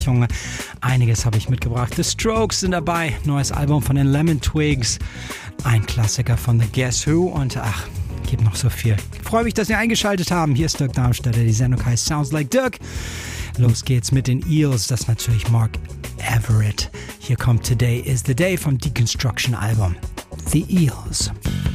Einiges habe ich mitgebracht. The Strokes sind dabei, neues Album von den Lemon Twigs, ein Klassiker von The Guess Who und gibt noch so viel. Ich freue mich, dass Sie eingeschaltet haben. Hier ist Dirk Darmstädter, die Sendung heißt Sounds Like Dirk. Los geht's mit den Eels, das ist natürlich Mark Everett. Hier kommt Today is the Day vom Deconstruction Album. The Eels.